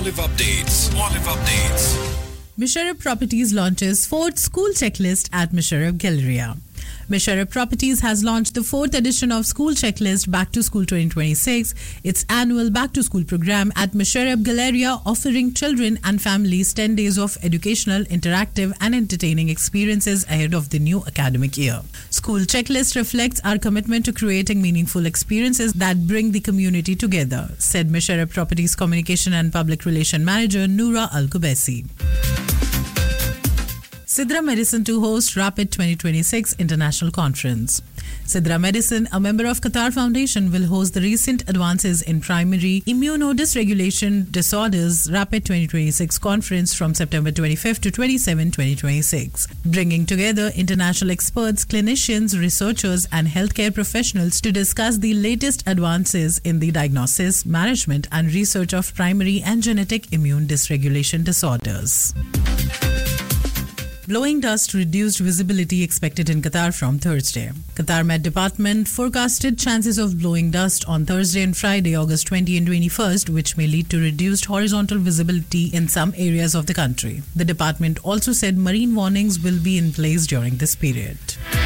Olive updates. Musharraf Properties launches 4th school checklist at Musharraf Galleria. Musharraf Properties has launched the 4th edition of School Checklist Back to School 2026, its annual Back to School program at Musharraf Galleria, offering children and families 10 days of educational, interactive and entertaining experiences ahead of the new academic year. School Checklist reflects our commitment to creating meaningful experiences that bring the community together, said Musharraf Properties Communication and Public Relation Manager Noura Al-Kubaisi. Sidra Medicine to host Rapid 2026 International Conference. Sidra Medicine, a member of Qatar Foundation, will host the Recent Advances in Primary Immunodysregulation Disorders Rapid 2026 Conference from September 25th to 27, 2026, bringing together international experts, clinicians, researchers and healthcare professionals to discuss the latest advances in the diagnosis, management and research of primary and genetic immune dysregulation disorders. Blowing dust reduced visibility expected in Qatar from Thursday. Qatar Met Department forecasted chances of blowing dust on Thursday and Friday, August 20 and 21st, which may lead to reduced horizontal visibility in some areas of the country. The department also said marine warnings will be in place during this period.